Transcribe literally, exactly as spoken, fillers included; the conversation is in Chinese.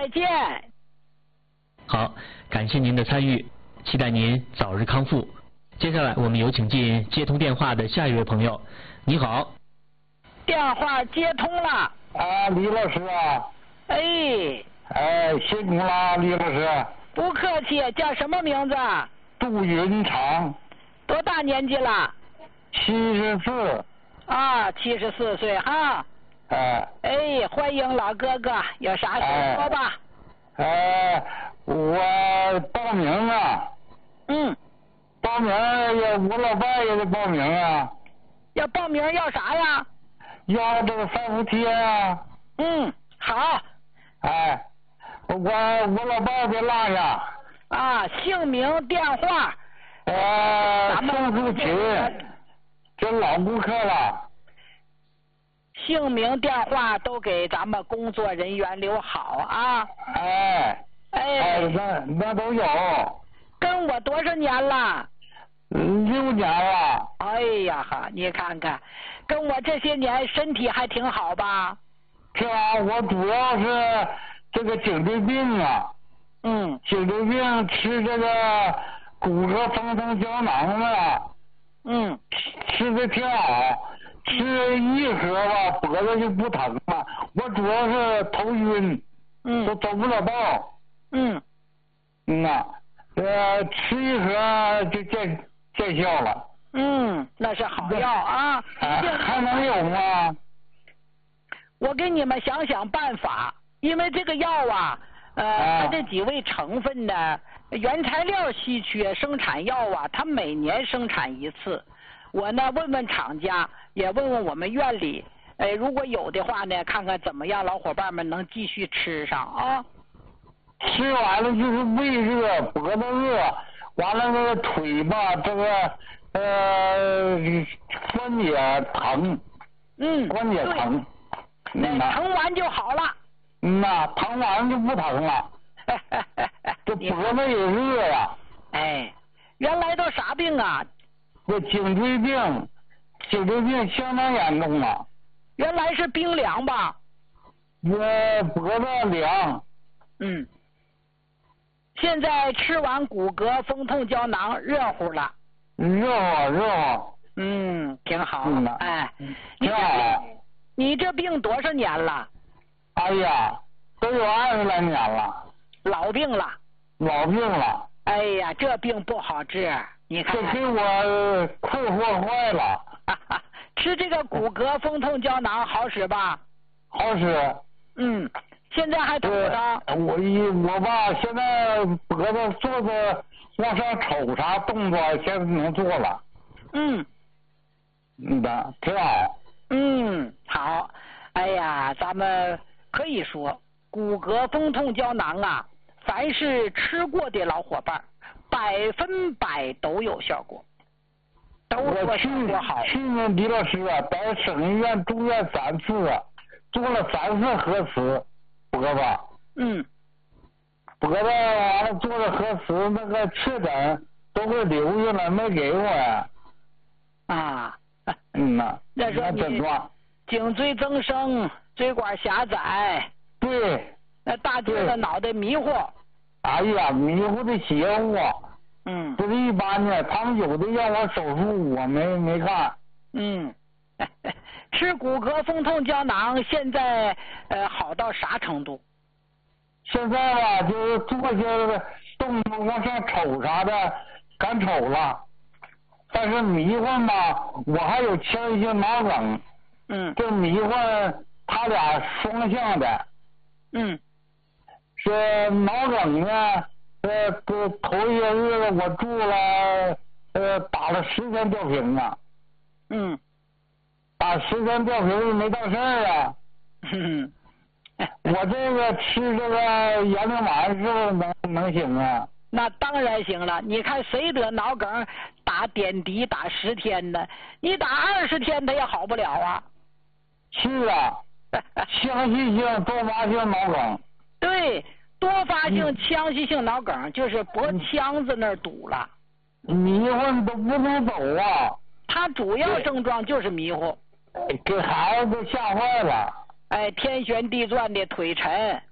再见。 好，感谢您的参与，期待您早日康复。接下来我们有请进接通电话的下一位朋友。你好。 电话接通了。 啊，李老师啊。 哎。 哎，辛苦了，李老师。 不客气，叫什么名字？ 杜云长。 多大年纪了？ 七十四。 啊，七十四岁哈。 哎。 哎，欢迎老哥哥，有啥事说吧。 哎，我报名啊。 嗯。 报名也，我老伴也得报名啊。 要报名要啥呀？ 要这个三伏贴啊。 嗯，好。 哎，我我老伴别落下。 啊，姓名电话。 呃，宋树琴，这老顾客了。 姓名电话都给咱们工作人员留好啊。 哎。 哎。 哎，那那都有。 跟我多少年了？ 六年了。 哎呀哈，你看看，跟我这些年身体还挺好吧？ 是啊，我主要是这个颈椎病啊。 嗯。 颈椎病吃这个骨骼风通胶囊啊。 嗯。 吃的挺好，吃一盒吧，脖子就不疼了。我主要是头晕。 嗯。 都走不了道。 嗯。 嗯呐，呃，吃一盒就见见效了。 嗯，那是好药啊。 还还能有吗？ 我给你们想想办法，因为这个药啊，呃，它这几味成分呢，原材料稀缺，生产药啊，它每年生产一次。我呢问问厂家，也问问我们院里，呃，如果有的话呢，看看怎么样，老伙伴们能继续吃上啊。 吃完了就是胃热、脖子热，完了那个腿吧，这个呃关节疼。 嗯。 关节疼。 嗯。疼完就好了。 嗯呐，疼完就不疼了。这脖子也热呀。 哎，原来都啥病啊？ 这颈椎病，颈椎病相当严重了。 原来是冰凉吧？ 我脖子凉。 嗯。现在吃完骨骼风痛胶囊，热乎了。 热乎热乎。 嗯，挺好。 嗯、 哎， 挺好。 你这病多少年了？ 哎呀，都有二十来年了。 老病了。 老病了。 哎呀，这病不好治，你看。 这给我困惑坏了。 吃这个骨骼风痛胶囊好使吧？ 好使。 嗯。现在还疼不疼？ 我一我吧，现在脖子坐着往上瞅啥动作，现在能做了。 嗯。 嗯的，挺好。 嗯，好。哎呀，咱们可以说骨骼风痛胶囊啊，凡是吃过的老伙伴，百分百都有效果，都说效果好。 去年李老师啊，在省医院住院三次啊，做了三次核磁。脖子。 嗯。 脖子完了做了核磁，那个确诊都会留下来，没给我呀。 啊。 嗯呐。 那说你颈椎增生，椎管狭窄。 对。 那大劲的脑袋迷糊。 哎呀，迷糊的邪乎。 嗯。 不是一般的，他们有的让我手术，我没没干。 嗯。吃骨骼风痛胶囊现在呃好到啥程度？ 现在吧，就是做些动作往上瞅啥的，敢瞅了。但是迷幻吧，我还有腔性脑梗。 嗯。 这迷幻他俩双向的。 嗯。 是脑梗呢，呃，头头一些日子我住了，呃，打了十天吊瓶啊。 嗯。 打十天吊瓶没当事儿啊。 嗯。 我这个吃这个延灵丸是不是能能行啊？ 那当然行了，你看谁得脑梗打点滴打十天呢？你打二十天他也好不了啊。 是啊，腔隙性多发性脑梗。 对，多发性腔隙性脑梗就是脖腔子那儿堵了， 迷糊都不能走啊。 它主要症状就是迷糊， 给孩子都吓坏了。 哎，天旋地转的，腿沉。